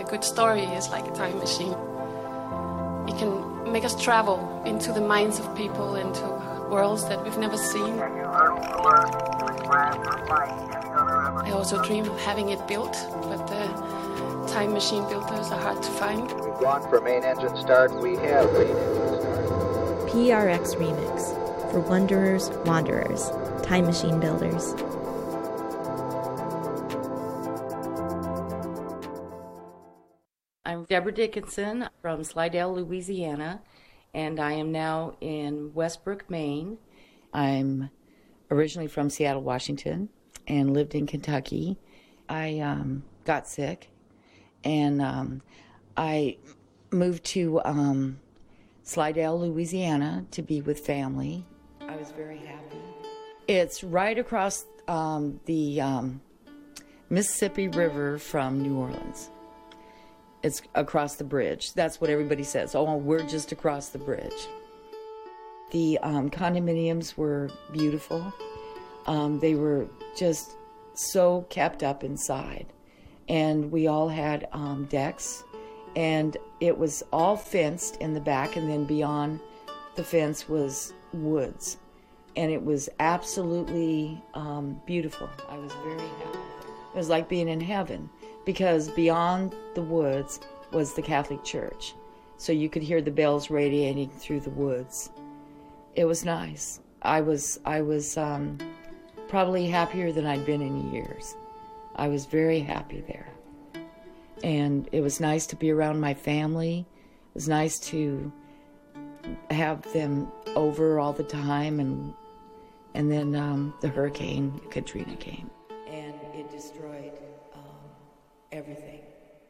good story is like a time machine. It can make us travel into the minds of people, into worlds that we've never seen. I also dream of having it built, but the time machine builders are hard to find. We've gone for main engine start. We have main engine start. PRX Remix for Wanderers, Wanderers, Time Machine Builders. I'm Deborah Dickinson from Slidell, Louisiana, and I am now in Westbrook, Maine. I'm originally from Seattle, Washington, and lived in Kentucky. I got sick, and I moved to Slidell, Louisiana, to be with family. I was very happy. It's right across the Mississippi River from New Orleans. It's across the bridge. That's what everybody says. Oh, we're just across the bridge. The condominiums were beautiful. They were just so kept up inside. And we all had decks. And it was all fenced in the back. And then beyond the fence was woods. And it was absolutely beautiful. I was very happy. It was like being in heaven. Because beyond the woods was the Catholic Church. So you could hear the bells radiating through the woods. It was nice. I was probably happier than I'd been in years. I was very happy there. And it was nice to be around my family. It was nice to have them over all the time. And then the Hurricane Katrina came. And it destroyed everything.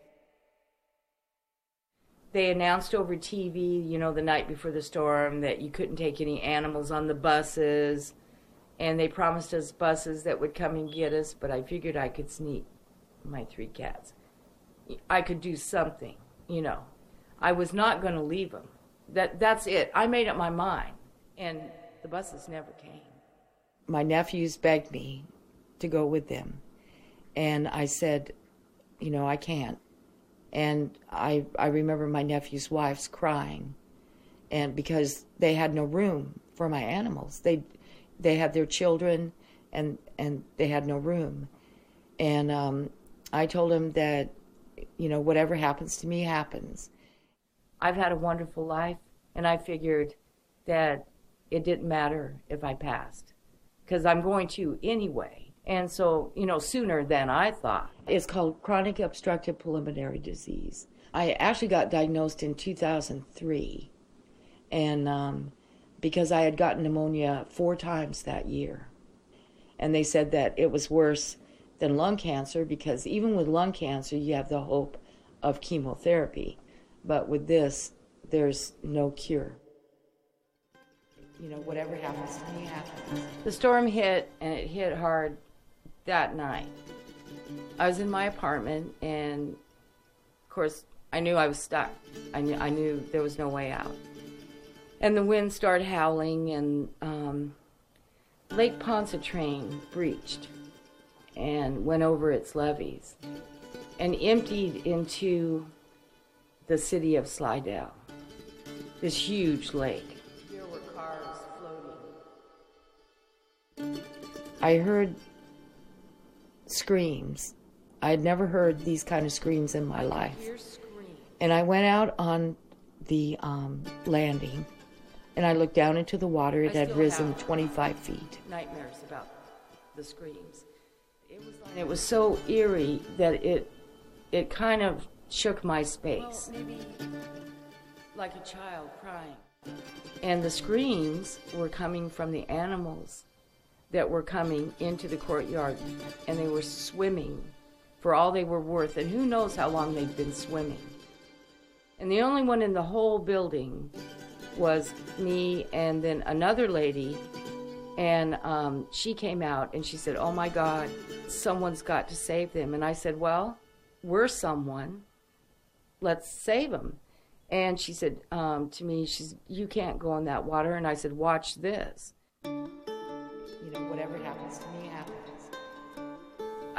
They announced over TV, the night before the storm, that you couldn't take any animals on the buses, and they promised us buses that would come and get us, but I figured I could sneak my 3 cats. I could do something, I was not going to leave them. That's it. I made up my mind, and the buses never came. My nephews begged me to go with them, and I said, I can't. And I remember my nephew's wives crying, and because they had no room for my animals. They had their children, and they had no room. And I told them that, whatever happens to me happens. I've had a wonderful life, and I figured that it didn't matter if I passed, because I'm going to anyway. And so, sooner than I thought. It's called chronic obstructive pulmonary disease. I actually got diagnosed in 2003, and because I had gotten pneumonia 4 times that year. And they said that it was worse than lung cancer, because even with lung cancer, you have the hope of chemotherapy. But with this, there's no cure. Whatever happens to me happens. The storm hit, and it hit hard that night. I was in my apartment, and of course I knew I was stuck. I knew there was no way out. And the wind started howling, and Lake Pontchartrain breached and went over its levees and emptied into the city of Slidell, this huge lake. There were cars floating. I heard screams. I had never heard these kind of screams in my life. And I went out on the landing, and I looked down into the water. It had risen 25 feet. Nightmares about the screams. It was so eerie that it kind of shook my space. Like a child crying. And the screams were coming from the animals that were coming into the courtyard, and they were swimming for all they were worth, and who knows how long they'd been swimming. And the only one in the whole building was me and then another lady, and she came out and she said, "Oh my God, someone's got to save them." And I said, "Well, we're someone. Let's save them." And she said to me, "You can't go in that water." And I said, "Watch this. Whatever happens to me happens."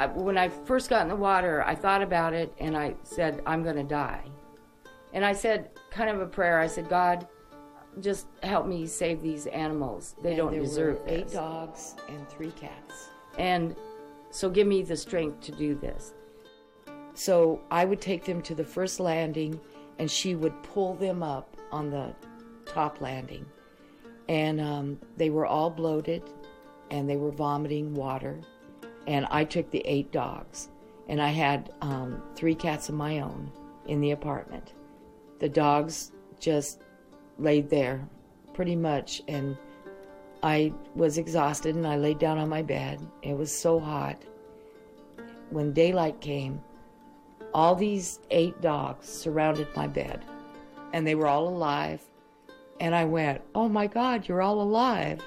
when I first got in the water, I thought about it and I said, I'm going to die. And I said, kind of a prayer, I said, God, just help me save these animals. They don't deserve this. 8 dogs and 3 cats. And so give me the strength to do this. So I would take them to the first landing, and she would pull them up on the top landing. And they were all bloated, and they were vomiting water. And I took the 8 dogs, and I had 3 cats of my own in the apartment. The dogs just laid there pretty much, and I was exhausted, and I laid down on my bed. It was so hot. When daylight came, all these 8 dogs surrounded my bed, and they were all alive. And I went, oh my God, you're all alive.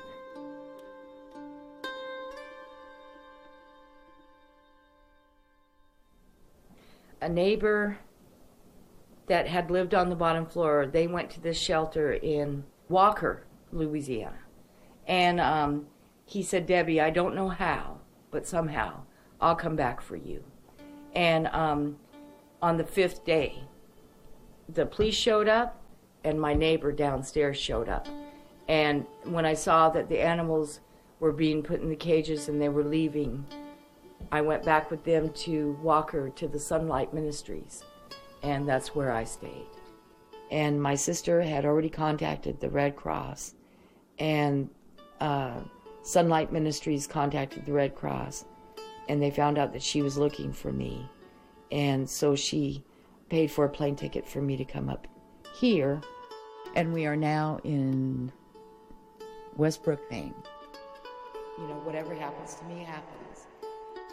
A neighbor that had lived on the bottom floor, they went to this shelter in Walker, Louisiana. And he said, Debbie, I don't know how, but somehow I'll come back for you. And on the 5th day, the police showed up, and my neighbor downstairs showed up. And when I saw that the animals were being put in the cages and they were leaving, I went back with them to Walker to the Sunlight Ministries, and that's where I stayed. And my sister had already contacted the Red Cross, and Sunlight Ministries contacted the Red Cross, and they found out that she was looking for me. And so she paid for a plane ticket for me to come up here. And we are now in Westbrook, Maine. You know, whatever happens to me happens.